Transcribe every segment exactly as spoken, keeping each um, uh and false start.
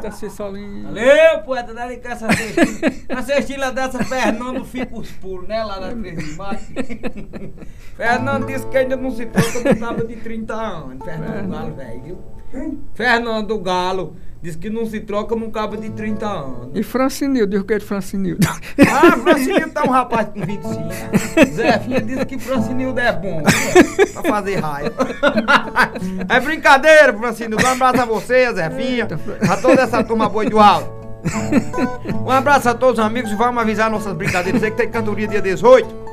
poeta Cessolinho. Valeu, poeta, dá licença a cestilha dessa, Fernando fica os pulos, né, lá na três de maio. Fernando disse que ainda não se troca do cabo de trinta anos. Fernando Galo, velho, viu? Fernando Galo disse que não se troca num cabo de trinta anos. E Francinildo, diz o que é de Francinildo? Ah, Francinildo tá um rapaz com vinte e cinco. Zefinha disse que Francinildo é bom, né? Pra fazer raiva. É brincadeira, Francinildo. Um abraço a você, Zefinha, a toda essa turma boa do alto. Um abraço a todos os amigos e vamos avisar nossas brincadeiras. Sei que tem cantoria dia dezoito.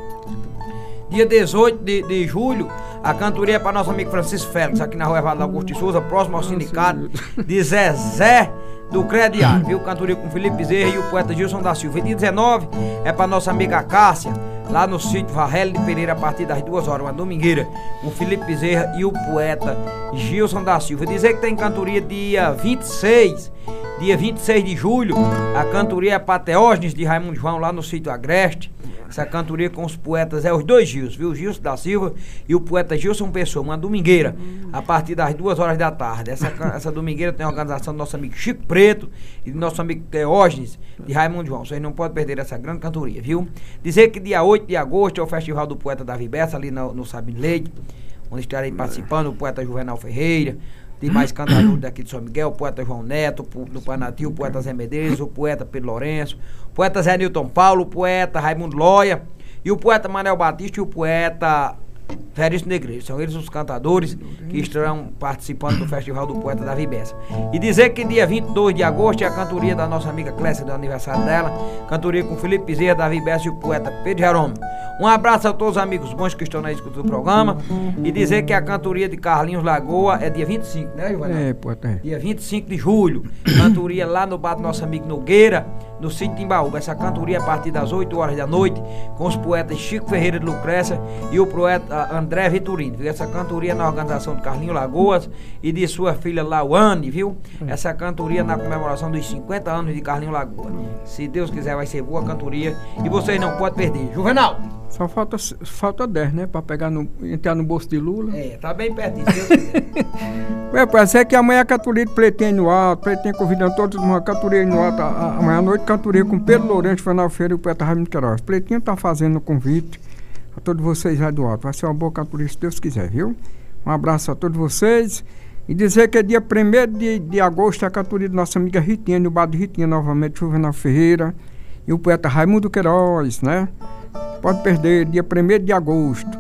Dia dezoito de, de julho, a cantoria é para nosso amigo Francisco Félix, aqui na rua Evandro Augusto de Souza, próximo ao sindicato de Zezé do Crediário, viu? Cantoria com Felipe Bezerra e o poeta Gilson da Silva. E dia dezenove é para nossa amiga Cássia, lá no sítio Varrelli de Pereira, a partir das duas horas, uma domingueira, com Felipe Bezerra e o poeta Gilson da Silva. Dizer que tem cantoria dia vinte e seis, dia vinte e seis de julho, a cantoria é para Teógenes de Raimundo João, lá no sítio Agreste. Essa cantoria com os poetas é os dois Gils, viu? Gilson da Silva e o poeta Gilson Pessoa, uma domingueira, a partir das duas horas da tarde. Essa, essa domingueira tem a organização do nosso amigo Chico Preto e do nosso amigo Teógenes de Raimundo João. Vocês não podem perder essa grande cantoria, viu? Dizer que dia oito de agosto é o Festival do Poeta Davi Bessa, ali no, no Sabino Leite, onde estarei participando o poeta Juvenal Ferreira, tem mais cantadores daqui de São Miguel, o poeta João Neto, do Panati, o poeta Zé Medeiros, o poeta Pedro Lourenço, o poeta Zé Nilton Paulo, o poeta Raimundo Loia, e o poeta Manuel Batista e o poeta Veríssimo Negreiro. São eles os cantadores que estarão participando do Festival do Poeta Davi Bessa. E dizer que dia vinte e dois de agosto é a cantoria da nossa amiga Clécia, do aniversário dela, cantoria com Felipe Bezerra, Davi Bessa e o poeta Pedro Jerônimo. Um abraço a todos os amigos bons que estão na escuta do programa. E dizer que a cantoria de Carlinhos Lagoa é dia vinte e cinco, né, Giovanni? É, poeta. Dia vinte e cinco de julho. Cantoria lá no bar do nosso amigo Nogueira, no sítio Timbaúba. Essa cantoria a partir das oito horas da noite, com os poetas Chico Ferreira de Lucrécia e o poeta André Vitorino, viu? Essa cantoria na organização de Carlinhos Lagoas e de sua filha Lauane, viu? Essa cantoria na comemoração dos cinquenta anos de Carlinhos Lagoas. Se Deus quiser, vai ser boa cantoria e vocês não podem perder. Juvenal! Só falta, falta dez, né? Pra pegar no, entrar no bolso de Lula. É, tá bem pertinho, se Deus quiser. Ué, parece é que amanhã é cantoria de Pletinho no Alto, Pletinho convidando todos uma cantoria no Alto. Amanhã à noite, cantoria com Pedro Lourenço, Fernando Feira e o poeta Raimundo Queiroz. Pletinho tá fazendo o convite a todos vocês aí do Alto. Vai ser uma boa cantoria, se Deus quiser, viu? Um abraço a todos vocês. E dizer que é dia primeiro de, de agosto é a cantoria da nossa amiga Ritinha, no bar de Ritinha, novamente, Juvenal Ferreira e o poeta Raimundo Queiroz, né? Pode perder, dia primeiro de agosto.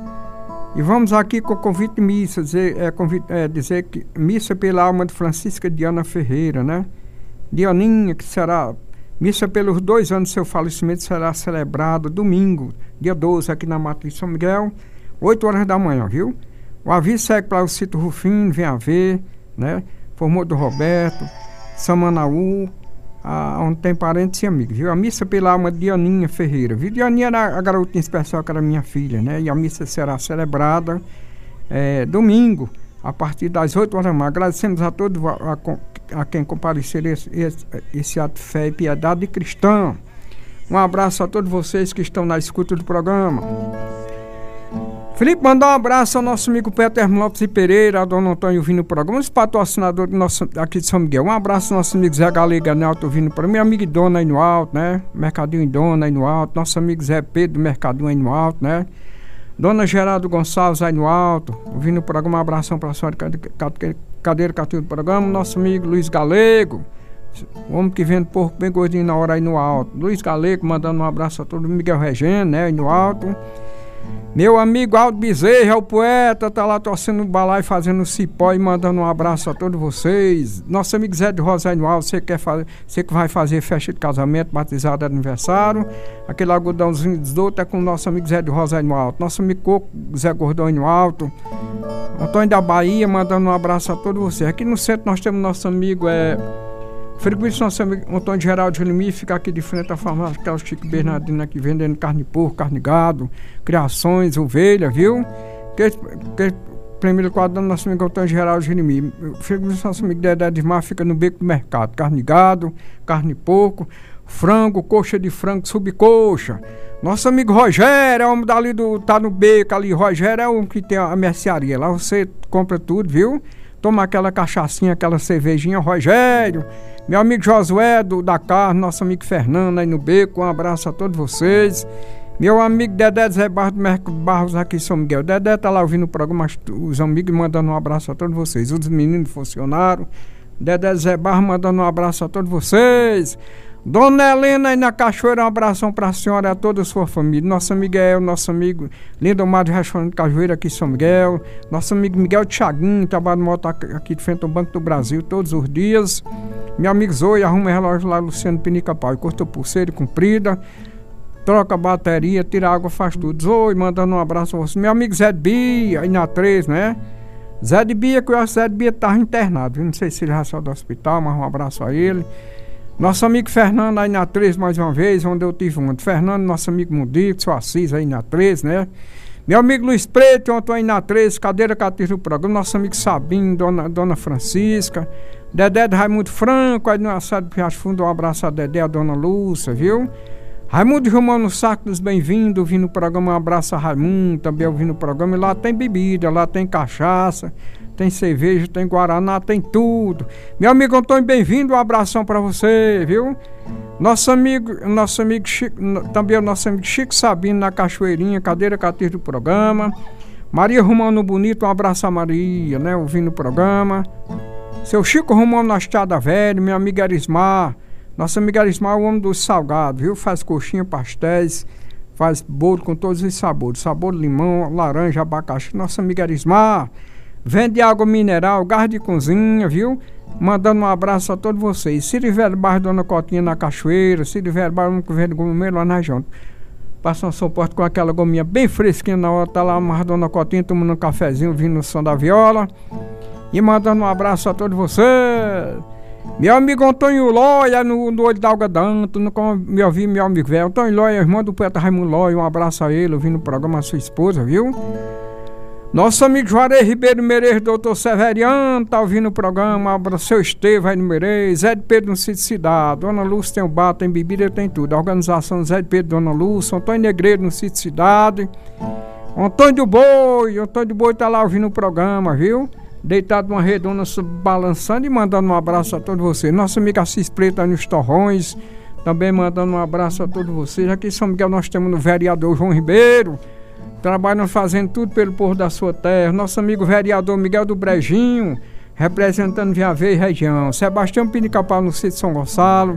E vamos aqui com o convite de missa, dizer, é, convite, é, dizer que missa pela alma de Francisca Diana Ferreira, né? Dianinha, que será, missa pelos dois anos do seu falecimento, será celebrada domingo, dia doze, aqui na Matriz São Miguel, oito horas da manhã, viu? O aviso segue para o Sítio Rufino, vem a ver, né? Formou do Roberto, Samanaú, A, onde tem parentes e amigos, viu? A missa pela alma de Dianinha Ferreira, viu? Dianinha era a garotinha especial que era minha filha, né? E a missa será celebrada é, domingo, a partir das oito horas da manhã. Agradecemos a todos, a, a, a quem comparecer esse, esse, esse ato de fé e piedade cristã. Um abraço a todos vocês que estão na escuta do programa. Felipe, mandar um abraço ao nosso amigo Peter Lopes e Pereira, a dona Antônio ouvindo o programa, os patrocinadores nosso, aqui de São Miguel. Um abraço ao nosso amigo Zé Galega Nelto ouvindo o programa, minha amiga Dona aí no alto, né? Mercadinho e Dona aí no alto, nosso amigo Zé Pedro do Mercadinho aí no alto, né? Dona Geraldo Gonçalves aí no alto, ouvindo o programa, um abração para a senhora cadeira cativa do programa, nosso amigo Luiz Galego, o homem que vende porco bem gordinho na hora aí no alto. Luiz Galego mandando um abraço a todo mundo, Miguel Regeno, né? Aí no alto. Meu amigo Aldo Bezerra, o poeta, tá lá torcendo o balaio, fazendo cipó e mandando um abraço a todos vocês. Nosso amigo Zé de Rosário Alto, você quer fazer, você que vai fazer festa de casamento, batizado, aniversário, aquele algodãozinho desoto é com o nosso amigo Zé de Rosário Alto. Nosso amigo Coco, Zé Gordão Alto, Antônio da Bahia, mandando um abraço a todos vocês. Aqui no centro nós temos nosso amigo é, Frigorífico nosso amigo Antônio Geraldo de Limi, fica aqui de frente à farmácia, que é o Chico Bernardino aqui vendendo carne de porco, carne de gado, criações, ovelha, viu? Que, que primeiro quadro do nosso amigo Antônio Geraldo de Limi. O frigorífico nosso amigo Dedé de Mar fica no beco do mercado, carne de gado, carne de porco, frango, coxa de frango, subcoxa. Nosso amigo Rogério, é o homem dali do, tá no beco ali, Rogério é o homem que tem a mercearia, lá você compra tudo, viu? toma aquela cachaçinha, aquela cervejinha. Rogério, meu amigo Josué do, da Carne, nosso amigo Fernando aí no Beco, um abraço a todos vocês. Meu amigo Dedé Zé Barros do Merco Barros aqui em São Miguel. Dedé tá lá ouvindo o programa, os amigos mandando um abraço a todos vocês. Os meninos funcionaram. Dedé Zé Barros mandando um abraço a todos vocês. Dona Helena aí na Cachoeira, um abração pra senhora e a toda a sua família. Nosso Miguel, nosso amigo Lindomar de Restaurante Cajueira aqui em São Miguel. Nosso amigo Miguel Thiaguinho, trabalha no moto aqui de frente ao Banco do Brasil todos os dias. Meu amigo Zoe, arruma relógio lá, Luciano Pinica Pau. Corta pulseira comprida, troca bateria, tira água, faz tudo. Zoe, mandando um abraço a você. Meu amigo Zé de Bia, aí na três, né? Zé de Bia, que eu acho que Zé de Bia estava internado. Não sei se ele já saiu do hospital, mas um abraço a ele. Nosso amigo Fernando aí na três mais uma vez, onde eu tive um. Fernando, nosso amigo Mundico, seu Assis aí na três, né? Meu amigo Luiz Preto, ontem aí na três, cadeira cativa do programa. Nosso amigo Sabinho, dona, dona Francisca. Dedé de Raimundo Franco, aí no Assado do Riacho Fundo, um abraço a Dedé, a dona Lúcia, viu? Raimundo Romano Saco dos Bem-vindos, ouvindo o programa, um abraço a Raimundo, também ouvindo o programa. E lá tem bebida, lá tem cachaça, tem cerveja, tem guaraná, tem tudo. Meu amigo Antônio, bem-vindo, um abração pra você, viu? Nosso amigo, nosso amigo Chico, também o nosso amigo Chico Sabino na Cachoeirinha, cadeira cativa do programa. Maria Romano Bonito, um abraço a Maria, né? Ouvindo o programa. Seu Chico Romano na Estrada Velha, meu amigo Arismar. Nosso amigo Arismar é o homem dos salgados, viu? Faz coxinha, pastéis, faz bolo com todos os sabores. Sabor limão, laranja, abacaxi. Nosso amigo Arismar vende água mineral, gás de cozinha, viu? Mandando um abraço a todos vocês. Sirivelli Barro, Dona Cotinha na Cachoeira. Sirivelli Barro, no governo Gomeiro lá na região. Passa um suporte com aquela gominha bem fresquinha na hora. Tá lá a Dona Cotinha tomando um cafezinho, vindo no som da viola. E mandando um abraço a todos vocês. Meu amigo Antônio Lóia, no, no Olho da Alga Danto, no, como me ouvi, meu amigo velho. Antônio Lóia, irmão do poeta Raimundo Lóia, um abraço a ele, ouvindo o programa, a sua esposa, viu? Nosso amigo Juarez Ribeiro Meirelles, doutor Severiano, tá ouvindo o programa, abraço seu Estevão aí no Meirelles, Zé de Pedro no Sítio Cidade, Dona Lúcia tem o bar, tem bebida, tem tudo. A organização Zé de Pedro, Dona Lúcia, Antônio Negreiro no Sítio Cidade, Antônio do Boi, Antônio do Boi tá lá ouvindo o programa, viu? Deitado numa redonda, balançando e mandando um abraço a todos vocês. Nosso amigo Assis Preto aí nos Torrões, também mandando um abraço a todos vocês. Aqui em São Miguel nós temos o vereador João Ribeiro, trabalham fazendo tudo pelo povo da sua terra. Nosso amigo vereador Miguel do Brejinho, representando Viaveiro e região. Sebastião Pinicapau no sítio São Gonçalo,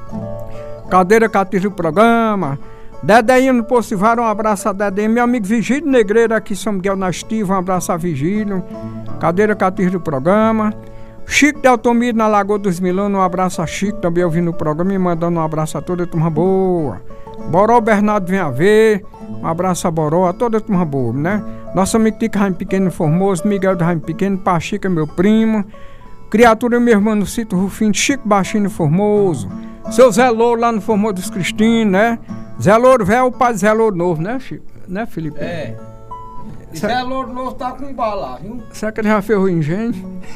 cadeira cativa do programa. Dedéinho no Pocivar, um abraço a Dedéinho. Meu amigo Vigílio Negreiro aqui em São Miguel na Estiva, um abraço a Vigílio, cadeira cativa do programa. Chico de Altomiro na Lagoa dos Milano, um abraço a Chico, também ouvindo o programa e mandando um abraço a toda a turma boa. Boró Bernardo vem a ver, um abraço a Boró, a toda a turma boa, né? Nosso amigo Tico Raim Pequeno Formoso, Miguel do Raim Pequeno, Pachica, meu primo. Criatura, meu irmão no sítio Rufino, Chico Baixinho Formoso. Seu Zé Louro lá no Formoso dos Cristinos, né? Zé Louro velho, o pai de Zé Louro novo, né, Chico? Né, Felipe? É. Zé Louro novo tá com bala lá, viu? Será que ele já ferrou o engenho?